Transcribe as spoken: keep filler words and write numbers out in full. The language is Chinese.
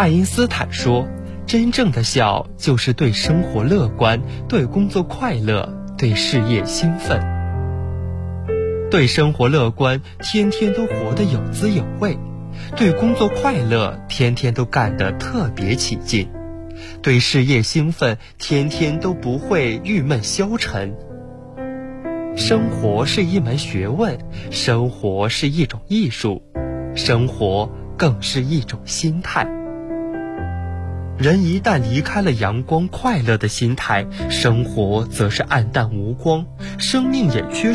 爱因斯坦说，真正的笑就是对生活乐观，对工作快乐，对事业兴奋。对生活乐观，天天都活得有滋有味；对工作快乐，天天都干得特别起劲；对事业兴奋，天天都不会郁闷消沉。生活是一门学问，生活是一种艺术，生活更是一种心态。人一旦离开了阳光快乐的心态，生活则是暗淡无光，生命也缺